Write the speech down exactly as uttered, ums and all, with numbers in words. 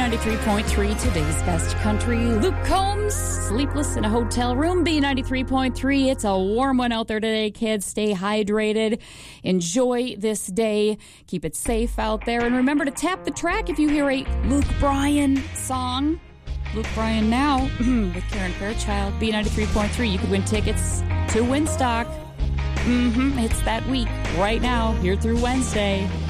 ninety-three point three, today's best country. Luke Combs, Sleepless in a Hotel Room. B ninety-three point three. It's a warm one out there today, kids. Stay hydrated. Enjoy this day. Keep it safe out there. And remember to tap the track if you hear a Luke Bryan song. Luke Bryan Now with Karen Fairchild. B ninety-three point three. You could win tickets to Winstock. Mm-hmm. It's that week right now, here through Wednesday.